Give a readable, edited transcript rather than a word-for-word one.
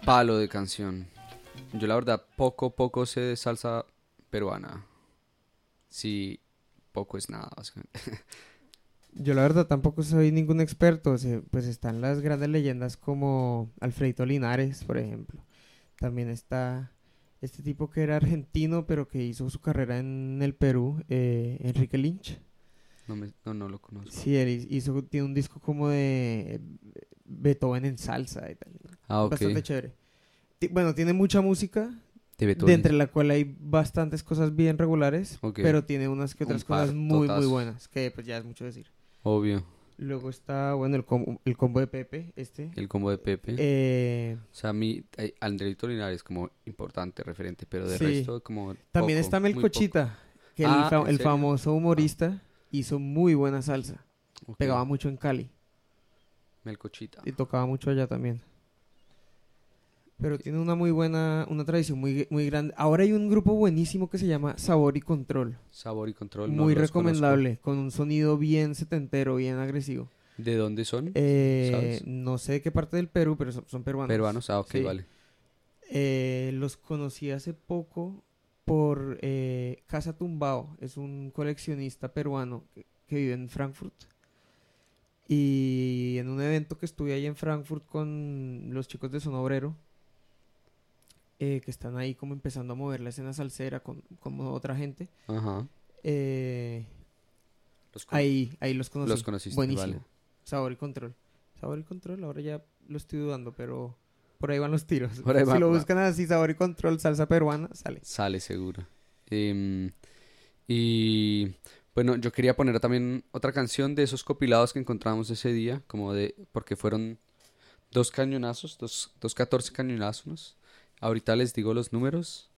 palo de canción. Yo la verdad poco sé de salsa peruana. Sí, poco es nada, básicamente. Yo la verdad tampoco soy ningún experto, pues están las grandes leyendas como Alfredito Linares, por ejemplo. También está este tipo que era argentino, pero que hizo su carrera en el Perú, Enrique Lynch. No lo conozco. Sí, tiene un disco como de Beethoven en salsa y tal, ¿no? Ah, ok. Bastante chévere. Bueno, tiene mucha música, De de Beethoven. entre la cual hay bastantes cosas bien regulares, Ok. pero tiene unas que Un otras cosas par, muy totas. buenas, que pues ya es mucho decir. Obvio. Luego está, bueno, el combo de Pepe, El combo de Pepe. Eh, O sea, Andrelito Linares es como importante, referente, pero de sí. resto como También poco, está muy poco. Melcochita, que Ah, ¿en el serio? famoso Ah, humorista hizo muy buena salsa. ok. Pegaba mucho en Cali Melcochita. y tocaba mucho allá también. Pero Ok. tiene una muy buena, una tradición muy grande. Ahora hay un grupo buenísimo que se llama Sabor y Control. Sabor y Control, no Muy los conozco. recomendable, con un sonido bien setentero, bien agresivo. ¿De dónde son? ¿Sabes? No sé de qué parte del Perú, pero son peruanos. Peruanos. Ah, ok, Sí. vale. Los conocí hace poco por Casa Tumbao. Es un coleccionista peruano que vive en Frankfurt. Y en un evento que estuve ahí en Frankfurt con los chicos de Son Obrero, que están ahí como empezando a mover la escena salsera con como otra gente, Ajá. eh, Los, cono- ahí los los conocí. conociste, vale. Buenísimo. Sabor y Control. Sabor y Control, ahora ya lo estoy dudando, pero por ahí van los tiros. Por ahí Si va, lo buscan así, Sabor y Control, salsa peruana, sale. sale seguro. Em, y bueno, yo quería poner también otra canción de esos compilados que encontramos ese día, porque fueron dos cañonazos, dos 14 cañonazos. Ahorita les digo los números.